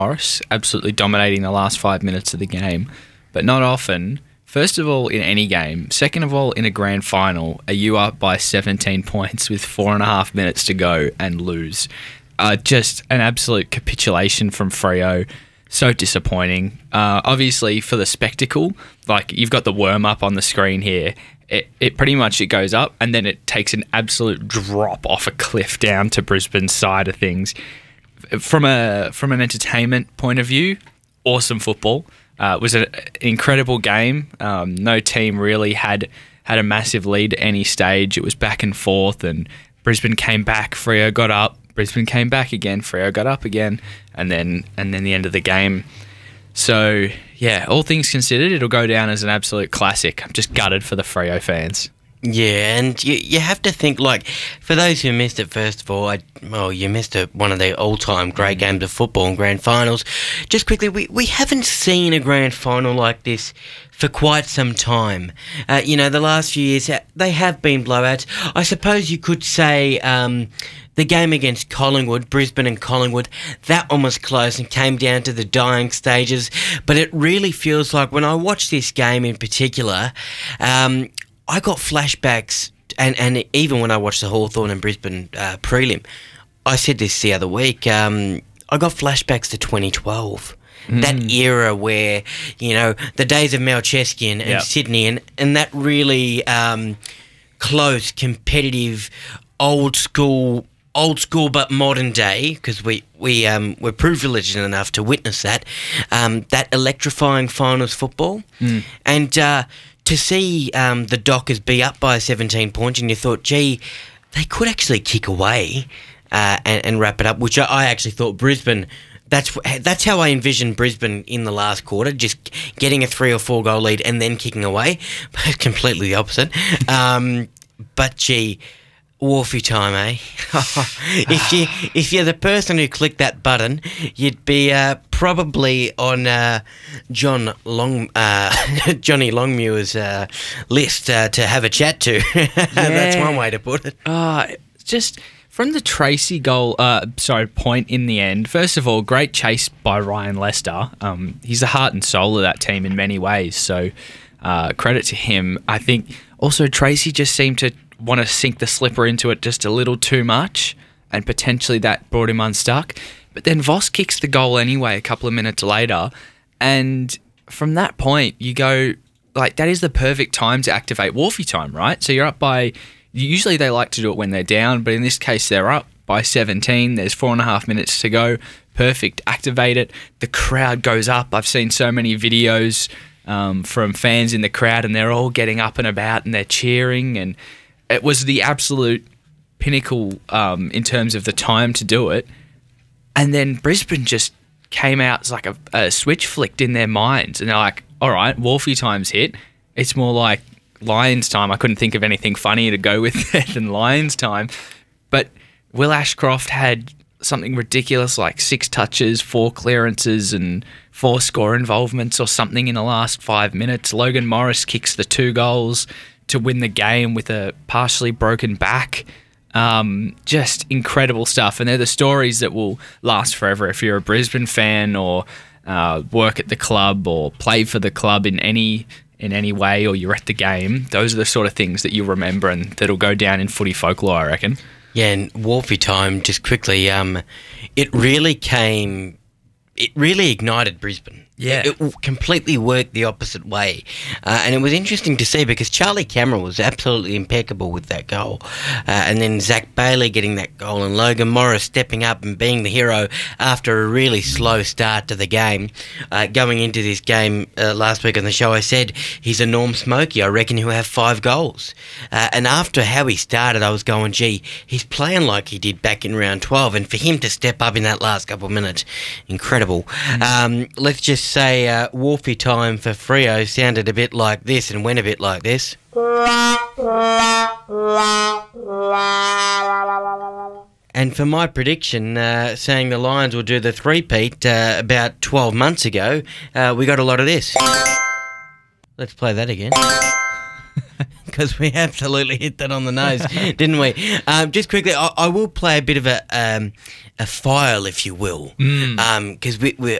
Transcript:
Morris, absolutely dominating the last 5 minutes of the game, but not often. First of all, in any game. Second of all, in a grand final, are you up by 17 points with 4.5 minutes to go and lose? Just an absolute capitulation from Freo. So disappointing. Obviously, for the spectacle, like you've got the worm up on the screen here. It pretty much it goes up and then it takes an absolute drop off a cliff down to Brisbane's side of things. From an entertainment point of view, awesome football. It was an incredible game. No team really had a massive lead at any stage. It was back and forth, and Brisbane came back. Freo got up. Brisbane came back again. Freo got up again, and then the end of the game. So yeah, all things considered, it'll go down as an absolute classic. I'm just gutted for the Freo fans. Yeah, and you have to think, like, for those who missed it, first of all, you missed one of the all-time great games of football and grand finals. Just quickly, we haven't seen a grand final like this for quite some time. The last few years, they have been blowouts. I suppose you could say the game against Collingwood, Brisbane and Collingwood, that one was close and came down to the dying stages. But it really feels like, when I watch this game in particular, I got flashbacks, and even when I watched the Hawthorn and Brisbane prelim, I said this the other week, I got flashbacks to 2012. That era where, the days of Malcheski and Sydney, and that really close, competitive, old school but modern day, because we're privileged enough to witness that electrifying finals football. And to see the Dockers be up by 17 points, and you thought, gee, they could actually kick away and wrap it up, which I actually thought Brisbane, that's how I envisioned Brisbane in the last quarter, just getting a 3 or 4 goal lead and then kicking away. Completely the opposite. But gee, Wharfie time, eh? If you're the person who clicked that button, you'd be probably on Johnny Longmuir's list to have a chat to. That's one way to put it. Just from the Tracy goal, point in the end. First of all, great chase by Ryan Lester. He's the heart and soul of that team in many ways. So credit to him. I think also Tracy just seemed to want to sink the slipper into it just a little too much, and potentially that brought him unstuck. But then Voss kicks the goal anyway a couple of minutes later, and from that point you go, like, that is the perfect time to activate Wharfie time, right? So you're up by, usually they like to do it when they're down, but in this case they're up by 17, there's 4.5 minutes to go. Perfect, activate it. The crowd goes up. I've seen so many videos from fans in the crowd, and they're all getting up and about and they're cheering, and it was the absolute pinnacle in terms of the time to do it. And then Brisbane just came out as like a switch flicked in their minds. And they're like, all right, Wharfie time's hit. It's more like Lions time. I couldn't think of anything funnier to go with there than Lions time. But Will Ashcroft had something ridiculous like 6 touches, 4 clearances and 4 score involvements or something in the last 5 minutes. Logan Morris kicks the 2 goals to win the game with a partially broken back. Just incredible stuff, and they're the stories that will last forever. If you're a Brisbane fan or work at the club or play for the club in any way, or you're at the game, those are the sort of things that you'll remember and that'll go down in footy folklore, I reckon. Yeah, and Wharfie time, just quickly, it really ignited Brisbane. Yeah. It completely worked the opposite way. And it was interesting to see because Charlie Cameron was absolutely impeccable with that goal. And then Zach Bailey getting that goal and Logan Morris stepping up and being the hero after a really slow start to the game. Going into this game last week on the show, I said he's a Norm Smokey. I reckon he'll have 5 goals. And after how he started, I was going, gee, he's playing like he did back in round 12. And for him to step up in that last couple of minutes, incredible. Let's just say Wharfie time for Freo sounded a bit like this and went a bit like this. And for my prediction, saying the Lions will do the three-peat about 12 months ago, we got a lot of this. Let's play that again. because we absolutely hit that on the nose, didn't we? Just quickly, I will play a bit of a file, if you will, because